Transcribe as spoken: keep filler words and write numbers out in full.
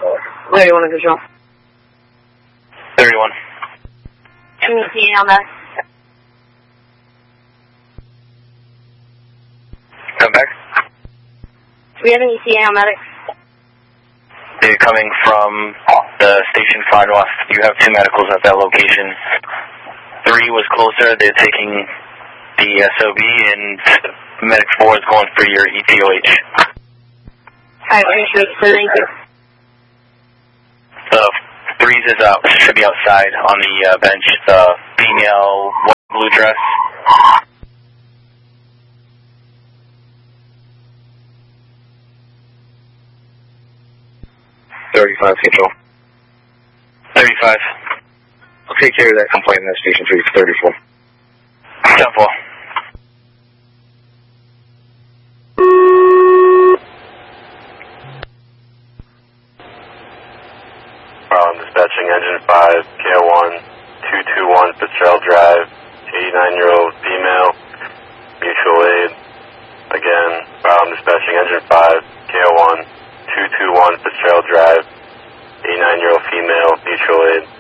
thirty-one to control. thirty-one. Any E T A on that? Come back. Do we have any E T A on medic? They're coming from the station far north. You have two medicals at that location. Three was closer. They're taking the S O B, and medic four is going for your E T O H. Alright, appreciate it. Thank you. The threes is out. Should be outside on the uh, bench. The female white blue dress. thirty-five, control. thirty-five. I'll take care of that complaint in that station three, thirty-four. Temple. Um, dispatching engine five, K O one, two two one Fitzgerald Drive, eighty-nine-year-old female, mutual aid. Again, um, dispatching engine five, K O one, two two one Fitzgerald Drive, eighty-nine-year-old female, mutual aid.